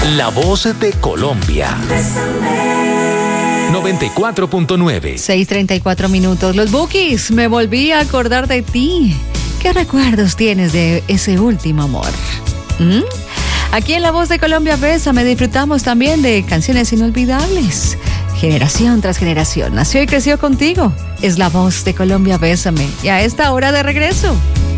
La voz de Colombia. 94.9. 6:34 minutos. Los Bukis, me volví a acordar de ti. ¿Qué recuerdos tienes de ese último amor? Aquí en La Voz de Colombia, Bésame, disfrutamos también de canciones inolvidables. Generación tras generación nació y creció contigo. Es La Voz de Colombia, Bésame. Y a esta hora de regreso.